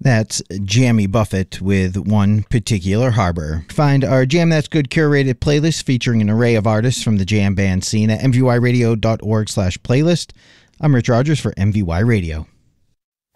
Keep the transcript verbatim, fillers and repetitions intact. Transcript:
That's Jamie Buffett with One Particular Harbor. Find our Jam That's Good curated playlist featuring an array of artists from the jam band scene at m v y radio dot org slash playlist. I'm Rich Rogers for M V Y Radio.